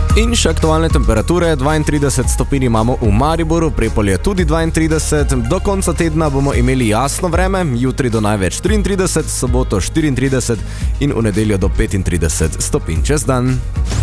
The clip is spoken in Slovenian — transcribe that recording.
In še aktualne temperature, 32 stopinj imamo v Mariboru, Prepolje tudi 32, do konca tedna bomo imeli jasno vreme, jutri do največ 33, soboto 34 in v nedeljo do 35 stopinj čez dan.